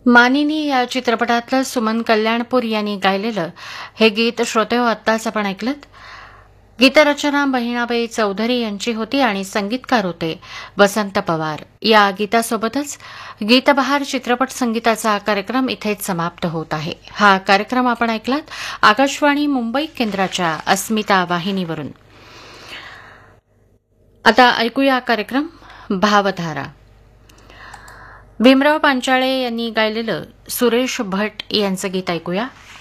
मानिनी या चित्रपटातलं सुमन कल्याणपूर यांनी गायलेलं हे गीत श्रोतेहो आत्ताच आपण ऐकलत. गीतरचना बहिणाबाई चौधरी यांची होती आणि संगीतकार होते वसंत पवार. या गीतासोबतच गीतबहार चित्रपट संगीताचा हा कार्यक्रम इथेच समाप्त होत आहे. हा कार्यक्रम आपण ऐकलात आकाशवाणी मुंबई केंद्राच्या अस्मिता वाहिनीवरून. आता ऐकूया कार्यक्रम भावधारा. भीमराव पांचाळे यांनी गायलेलं सुरेश भट यांचं गीत ऐकूया.